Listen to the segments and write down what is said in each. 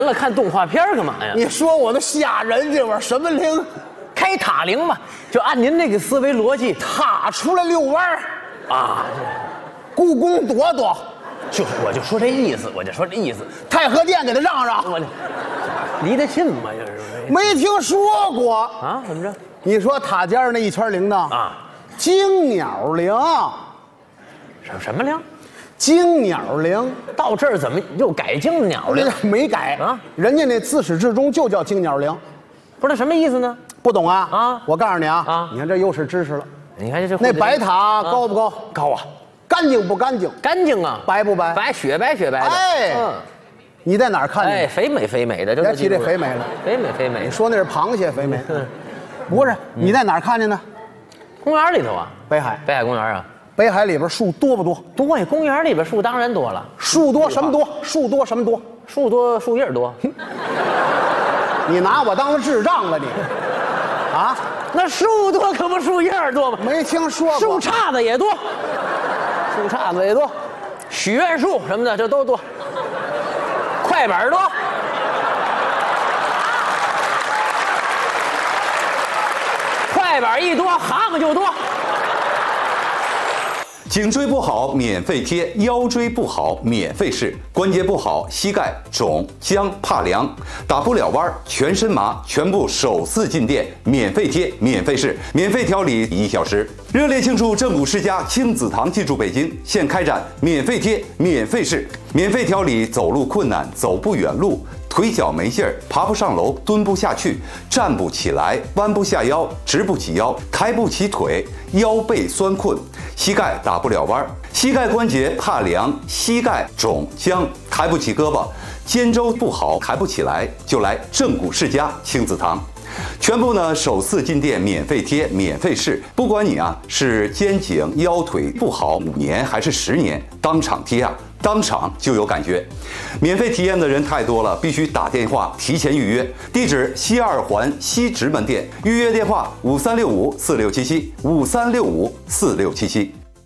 了看动画片干嘛呀？ 你说我都吓人，这玩意儿什么灵？ 开塔灵嘛，就按您那个思维逻辑， 塔出来遛弯儿啊， 故宫躲躲， 我就说这意思， 太和殿给他让让， 我离得近吗？这是没听说过啊？怎么着？ 你说塔尖那一圈铃铛啊， 金鸟铃， 什么铃？ 金鸟铃。 到这儿怎么又改金鸟铃？ 没改啊， 人家那自始至终就叫金鸟铃。 不是那什么意思呢？ 不懂啊？ 啊， 我告诉你啊，你看这又是知识了。 你看这那白塔高不高？ 高啊。 干净不干净？ 干净啊。 白不白？ 白，雪白的。 哎，你在哪儿看见？ 哎，肥美的。 别提这肥美了， 肥美。 你说那是螃蟹肥美？不是，你在哪儿看见呢？ 公园里头啊。 北海公园啊。 北海里边树多不多？ 多呀，公园里边树当然多了。 树多什么多？树多什么多？ 树多树叶多。 你拿我当智障了你？啊？ 那树多可不树叶多吗？ 没听说过。 树杈子也多，许愿树什么的这都多。快板多，快板一多，蛤蟆就多。 颈椎不好免费贴，腰椎不好免费试，关节不好膝盖肿僵怕凉，打不了弯全身麻，全部首次进店，免费贴免费试，免费调理1小时。热烈庆祝正骨世家亲子堂进驻北京，现开展免费贴免费试，免费调理走路困难走不远路，腿脚没劲儿，爬不上楼，蹲不下去，站不起来，弯不下腰，直不起腰，抬不起腿，腰背酸困，膝盖打不了弯，膝盖关节怕凉，膝盖肿僵，抬不起胳膊，肩周不好，抬不起来，就来正骨世家亲子堂。全部呢首次进店免费贴免费试，不管你是肩颈腰腿不好5年还是10年，当场贴当场就有感觉。免费体验的人太多了，必须打电话提前预约。地址西2环西直门店，预约电话5365467753654677。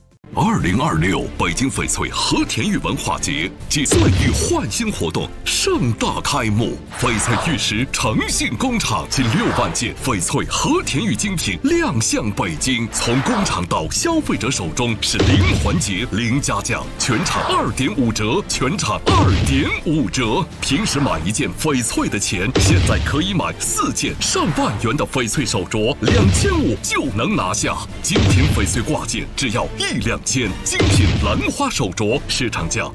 2026北京翡翠和田玉文化节暨岁玉焕新活动盛大开幕，翡翠玉石诚信工厂近6万件翡翠和田玉精品亮相北京，从工厂到消费者手中是零环节零加价，全场2.5折，全场2.5折。平时买1件翡翠的钱，现在可以买4件上万元的翡翠手镯，2500就能拿下。精品翡翠挂件只要1两件，精品兰花手镯市场价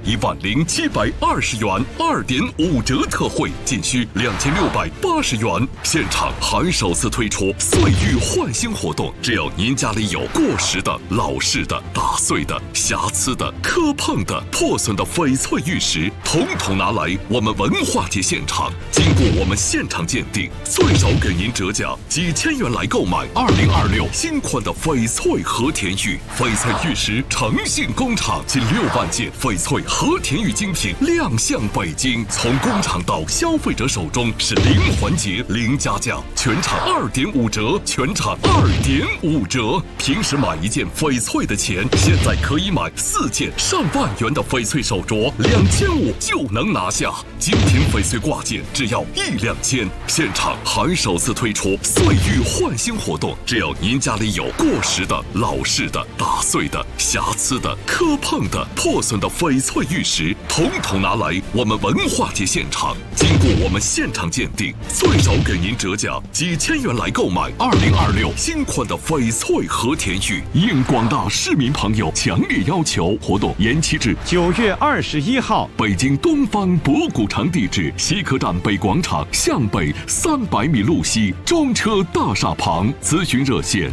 10720元，2.5折特惠，仅需2680元。现场还首次推出岁玉焕新活动，只要您家里有过时的、老式的、打碎的、瑕疵的、磕碰的、破损的翡翠玉石，统统拿来我们文化节现场，经过我们现场鉴定，最少给您折价几千元来购买2026新款的翡翠和田玉。翡翠玉石诚信工厂近6万件翡翠和田玉精品亮相北京，从工厂到消费者手中是零环节零加价，全场2.5折，全场2.5折。平时买1件翡翠的钱，现在可以买4件上万元的翡翠手镯，2500就能拿下。精品翡翠挂件只要1两件，现场还首次推出岁玉焕新活动，只要您家里有过时的、老式的、打碎的、瑕疵的、磕碰的、破损的翡翠玉石，统统拿来我们文化节现场，经过我们现场鉴定，最少给您折价几千元来购买2026新款的翡翠和田玉。应广大市民朋友强烈要求，活动延期至 9月21号。 北京东方博古城地址：西客站北广场向北300米路西，中车大厦旁。咨询热线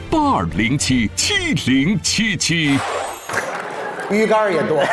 82077077。 鱼竿也多，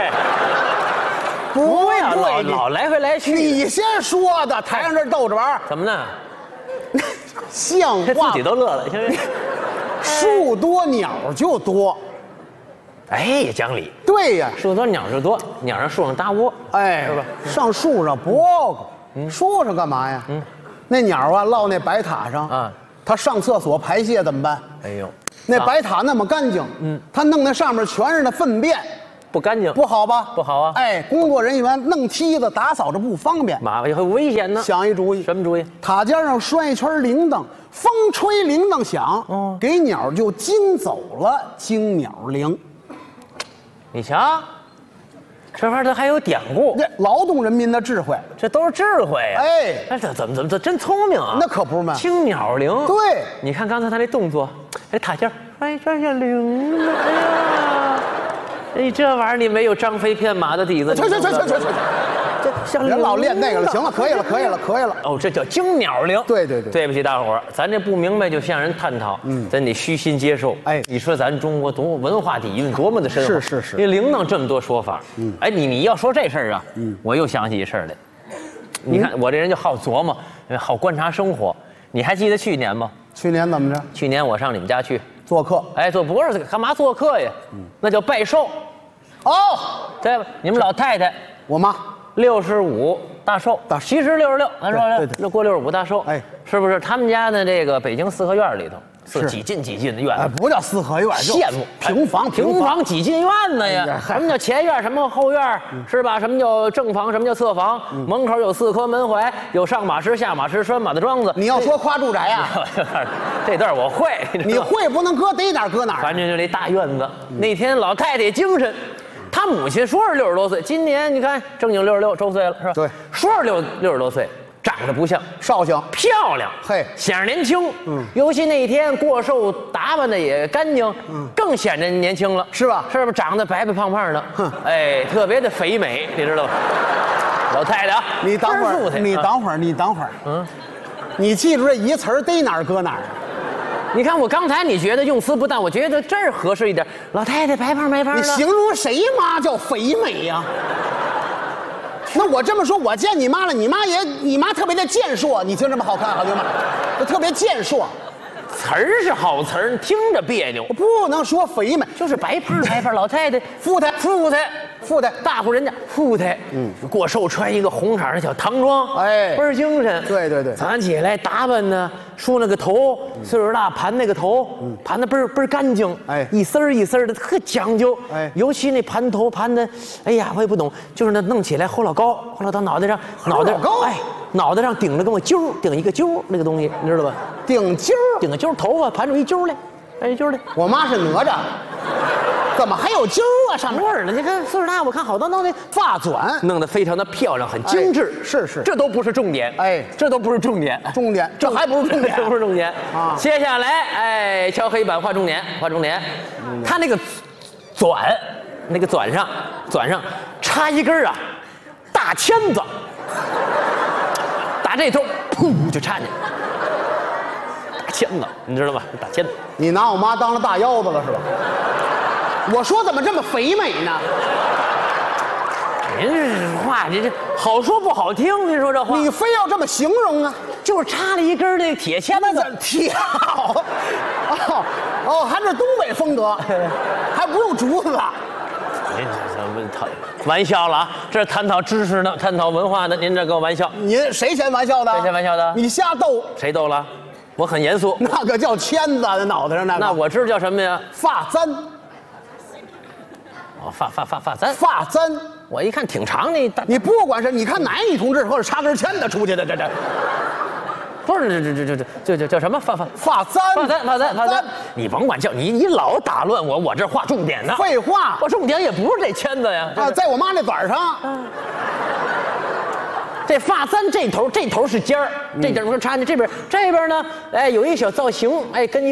不要老来回来去。 你先说的，台上这逗着玩怎么呢？ 像话， 自己都乐了，行不行？ 树多鸟就多， 哎，讲理。 对呀， 树多鸟就多，鸟上树上搭窝， 哎， 是吧？ 上树上播过，树上干嘛呀？那鸟落那白塔上它上厕所排泄怎么办？ 哎呦， 那白塔那么干净，它弄那上面全是那粪便， 不干净， 不好吧？ 不好啊。 哎，工作人员弄梯子打扫着不方便， 麻烦也会危险呢。 想一主意， 什么主意？ 塔尖上拴一圈铃铛，风吹铃铛响，给鸟就惊走了，惊鸟铃。 你瞧，这玩意儿它还有典故， 这劳动人民的智慧， 这都是智慧呀。 哎， 哎，这怎么真聪明啊？ 那可不是嘛。 听鸟铃。 对， 你看刚才他那动作，哎，塔尖哎，这下铃了，哎呀，哎，这玩意儿你没有张飞骗马的底子。 去， 这像人老练那个了，行了，可以了。 哦，这叫惊鸟铃。 对， 对不起大伙儿，咱这不明白就向人探讨，咱得虚心接受。 哎， 你说咱中国多文化底蕴多么的深厚， 是。 这铃铛这么多说法，哎，你要说这事儿啊，我又想起一事儿来。你看我这人就好琢磨，好观察生活。你还记得去年吗？ 去年怎么着？ 去年我上你们家去做客。 哎，不是干嘛做客呀？那叫拜寿。 哦， 对吧？你们老太太， 我妈 65大寿，其实66，咱说这过65大寿， 哎， 是不是？他们家的这个北京四合院里头，是几进的院子， 不叫四合院， 羡慕平房几进院子呀？什么叫前院？什么后院？是吧？什么叫正房？什么叫侧房？门口有4颗门槐，有上马池、下马池、拴马的桩子。 你要说夸住宅呀？ 这段我会， 你会不能搁逮哪儿搁哪儿， 反正就这大院子。那天老太太精神。他母亲说是60多岁，今年你看正经66周岁了，是吧？ 对， 说是60多岁，长得不像， 绍兴漂亮， 嘿， 显着年轻。尤其那一天过寿，打扮的也干净，更显着年轻了， 是吧？ 是不是长得白白胖胖的？哎，特别的肥美，你知道吗？老太太啊， 你等会儿，你等会儿，你记住这一词儿逮哪儿搁哪儿。 你看我刚才你觉得用词不当，我觉得这儿合适一点。老太太白胖的， 你形容谁妈叫肥美呀？那我这么说，我见你妈了，你妈特别的健硕，你听这么好看好听吗？特别健硕， 词儿是好词儿，听着别扭。 我不能说肥美， 就是白胖。老太太富态， 大户人家富态。过寿穿一个红色的小唐装， 哎， 倍儿精神。 对， 早上起来打扮呢，梳那个头，岁数大盘那个头，盘的倍儿干净， 哎， 一丝儿一丝儿的，特讲究。 哎， 尤其那盘头盘的，哎呀，我也不懂，就是那弄起来后老高，后来到脑袋上，脑袋上顶着跟我揪，顶一个揪那个东西，你知道吧？ 顶个揪，头发盘出一揪来，哎，揪来。 我妈是哪吒。怎么还有揪啊？上面味儿呢？你看岁数大，我看好多弄那发卷， 弄得非常的漂亮，很精致。 是， 这都不是重点。 哎， 这都不是重点， 这还不是重点， 这不是重点啊！ 接下来，哎，敲黑板画重点，他那个钻，那个钻上插一根大签子，打这头，噗就插进去。大签子，你知道吗？大签子。 你拿我妈当了大腰子了是吧？我说怎么这么肥美呢？ 您这话，这好说不好听。您说这话， 你非要这么形容啊？ 就是插了一根那铁签子， 还是东北风格，还不用竹子。 您这玩笑了啊！这是探讨知识呢，探讨文化的，您这个玩笑。 您谁嫌玩笑的？ 谁嫌玩笑的？ 你瞎逗。 谁逗了？我很严肃。 那个叫签子，那脑袋上那个。 那我知道叫什么呀？ 发簪。发簪， 我一看挺长的。 你不管是你看哪女同志或者插根签子出去的，这不是这叫什么发簪， 你甭管叫你老打乱我这画重点呢。 废话， 我重点也不是这签子呀。 在我妈那板上。 这发簪这头是尖儿，这点插进这边呢，哎，有一个小造型，哎，跟一